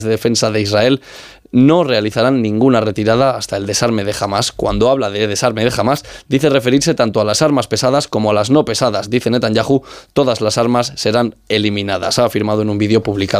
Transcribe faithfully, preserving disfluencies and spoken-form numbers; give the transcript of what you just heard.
de defensa de Israel no realizarán ninguna retirada hasta el desarme de Hamás. Cuando habla de desarme de Hamás, dice referirse tanto a las armas pesadas como a las no pesadas. Dice Netanyahu, todas las armas serán eliminadas. Ha afirmado en un vídeo publicado